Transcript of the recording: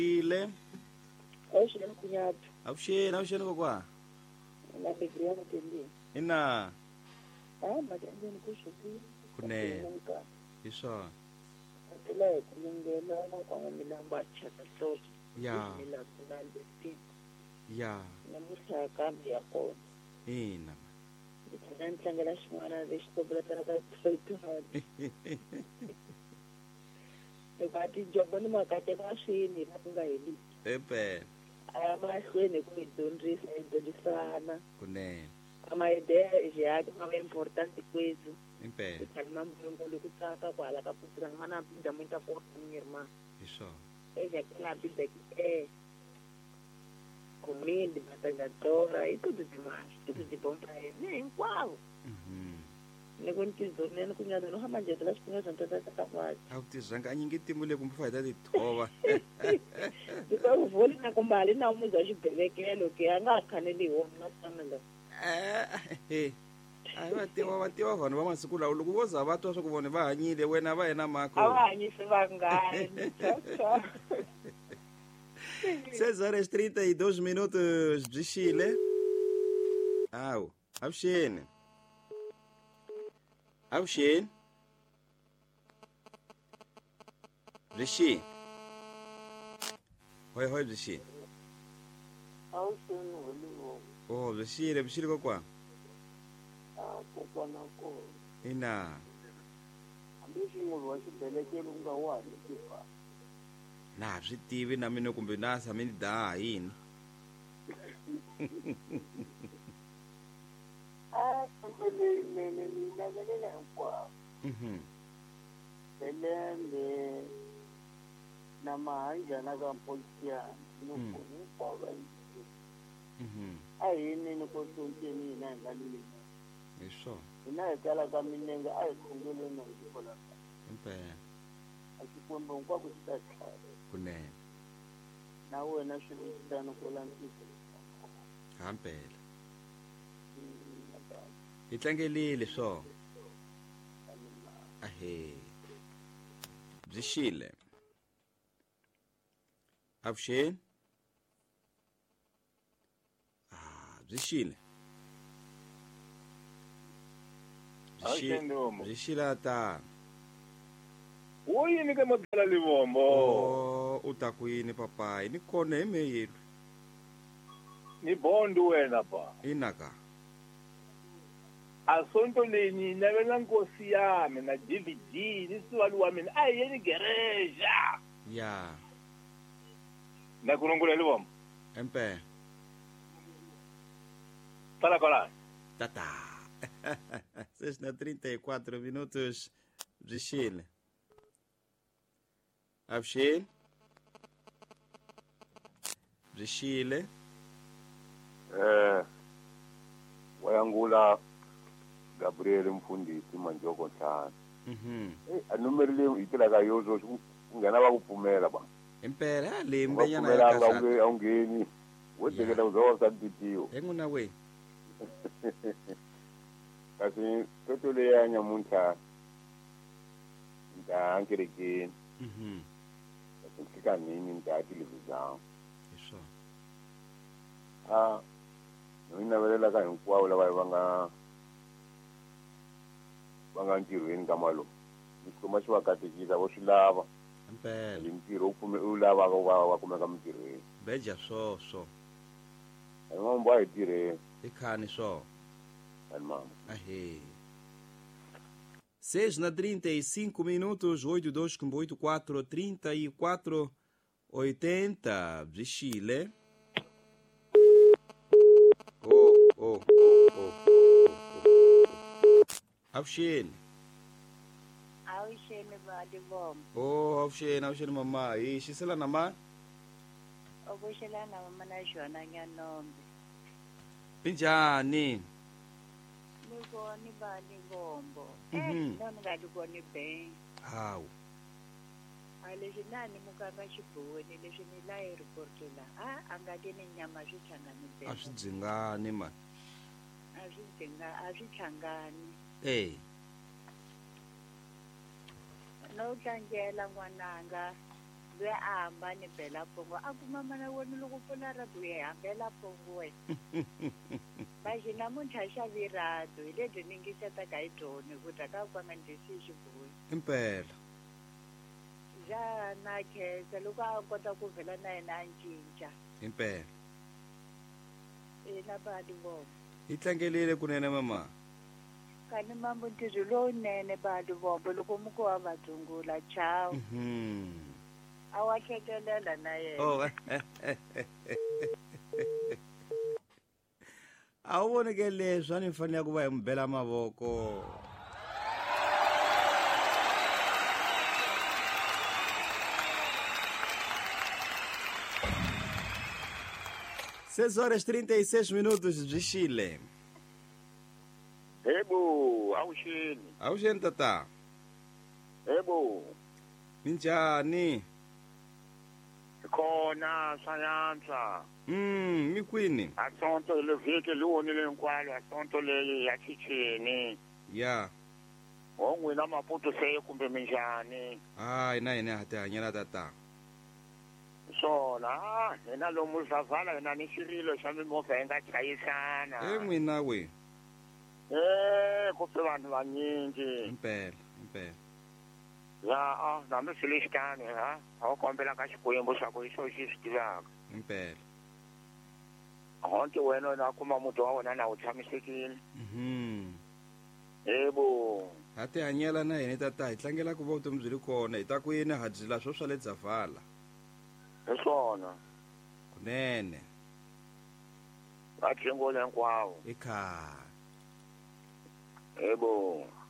ile Oshile kunyatu. Avuxeni kokwa. Na degree ya mtendi. Ina Majengo ni kushuki. kune iso Atela kulingela na kwa milambo achata sote. ya Milambo ndesti. ya Na musa kambi ya kwa. ina Nitangela shimwana desto blatara ka soitu hadi. Ekati jobani makate kwa shini natunga hili. epe Amashweni kuidondrisana. kune Ama idea yake kama importante kwetu. impe Kalima mbongo kutaka kwa la kaputra mana pinda muita kwa nirma. iso Ella kila pinda comida, batalhadora e tudo demais. Tudo de bom para ele. Nem qual. Ne kuntizo ne kunyada no hamaje tlas kunyaza ntata kapati. awutizanga anyingitimule kumfaida tithova Because voli na kumbali na umuza xibhelekelo ke anga khaneli wona tsanela. vativa vanhu va masiku lawa loko vo za va twa swa ku vona va hanyile wena va yena mako Avanyisi vangani. 6h32 byi xile awu avuxeni byi xi hoyi byi xi Awuseni holiwo. byi xile kokwa Kokwana ko. ina Ambisi munhu wa xibhelekelo nga wani kifa. na swi tivi na mina kumbe na tshame ni daha yini Nene ninavelela kwa. Belembe na mahanja na kampolisia nukuni kwa wengi. Ayini niko tuntini ina ngalini. iso Ina ekala kaminenga ayikungele no ngikola. impe Akikwemba ngwa kusithatha. kunene Na wena swivitano kola ntiko. hampela hi tlangelile swo ahe byi xile avuxeni byi xile byi xile tano Uyini ke maphela livombo u ta ku yini papayi ni kona hi meyelu ni bondo wena pa inaka asonto leyi ni navela nkosi yami na DVD ni siwali wa mina a hi yeni gereja ya na kulungula livombo empe fala kola tata 6h34 minutos byi xile avuxeni byi xile wayangula Gabriel Mfundisi Manjoko Nhlana anumeri leyi itilaka yozo ungena va kupfumela ba impela leyi mbenyana ya ya kasaka kasaka awungeni wo tekela uzowa sa titiyo en'wina we kasi toto leyi ya nyamuntlha nta ankerekeni kasi fika nini nta tilivizao iso ni navelela ka hinkwavo lava va nga ntirhweni ka malo ni kuma xi va katekisa vo swi lava impela hi ntirho u lavaka va kumeka mintirhweni beja swo hi mambo a hi tirheni i khani swo ani mama ahe 6h35 minutos 8284 34 80 byi xile avuxeni Awusheni bali bombo. avuxeni mama hi xisela na ma Okushelana mama na Jona Nyanombe. binjani Nikoni bali bombo. Mhm. Nani ngalikoni be. hawu Alexi nani mukanga xiboweni leswi ni la hi report la. Anga ni nyama swi tlhangani be. a swi dzingani ma A swi tlhangani. eh No tlangela n'wananga loyi a hamba ni bela pongo a ku mama na wena loko pfuna radio hi hambela pongo wena baxi namuntlha xa virado hi lebyi ni ngisetaka hi byona ku ta ka kwanga ndlisi xiboyi impela ja na khesa loko a kota ku vhela na yena a cinca impela na badi vona yi tlangelile kunene mama kani mambo ntirho lowunene badi vombo loko muko wa vadzungula chao a wa hlekelela na yena oh a wu voni ke leswi a ni fanele ku va hi mi bela mavoko 6 horas 36 minutos byi xile Hebo, awusheni. Awusheni tata. Hebo. Minjani? Khona sayansa. Mi kwini? Asonto le vhiki luonile nkwalo asonto le ya chichini. Ya. Ongwina maputo se kumbe minjani. Ina ina hati hanyela tata. Sona, ina lo muzavala ina ni xirilo xa mimovha yi nga chayisana. N'wina we. Ku vanhu vanyingi. Impela. Ya, nami silixitani ha. Awu kombela ka xikwembu xa ku xo xi tivaka. Impela. Honke wena na kuma muti wa wena na wu tshamisekile. Yebo. Hati hanyela na yini tata hi tlangela ku va vutomi byi ri kona hi ta ku yini hadyila swo swa le Zavala. Hi swona. Kunene. Va tshingole hinkwawo. Ekhaya. Yebo.